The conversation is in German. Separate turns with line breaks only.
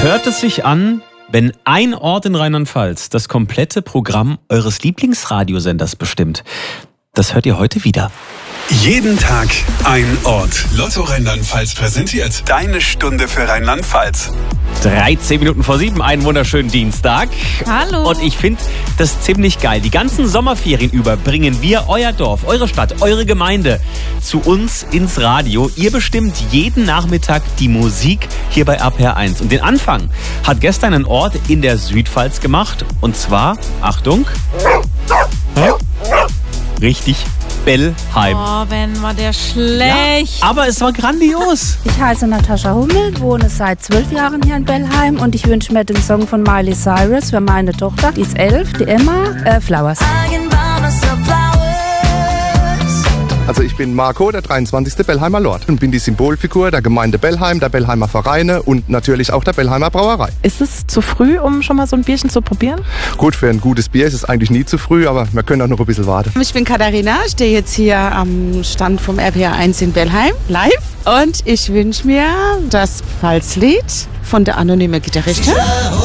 hört es sich an, wenn ein Ort in Rheinland-Pfalz das komplette Programm eures Lieblingsradiosenders bestimmt? Das hört ihr heute wieder.
Jeden Tag ein Ort. Lotto Rheinland-Pfalz präsentiert Deine Stunde für Rheinland-Pfalz.
13 Minuten vor 7, einen wunderschönen Dienstag.
Hallo.
Und ich finde das ziemlich geil. Die ganzen Sommerferien über bringen wir euer Dorf, eure Stadt, eure Gemeinde zu uns ins Radio. Ihr bestimmt jeden Nachmittag die Musik hier bei RPR1. Und den Anfang hat gestern ein Ort in der Südpfalz gemacht. Und zwar, Achtung, richtig, Bellheim.
Oh, wenn war der schlecht.
Ja, aber es war grandios.
Ich heiße Natascha Hummel, wohne seit 12 Jahren hier in Bellheim und ich wünsche mir den Song von Miley Cyrus für meine Tochter. Die ist 11, die Emma, Flowers.
Also ich bin Marco, der 23. Bellheimer Lord und bin die Symbolfigur der Gemeinde Bellheim, der Bellheimer Vereine und natürlich auch der Bellheimer Brauerei.
Ist es zu früh, um schon mal so ein Bierchen zu probieren?
Gut, für ein gutes Bier ist es eigentlich nie zu früh, aber wir können auch noch ein bisschen warten.
Ich bin Katharina, stehe jetzt hier am Stand vom RPR1 in Bellheim, live. Und ich wünsche mir das Pfalzlied von der anonymen Gitarristin.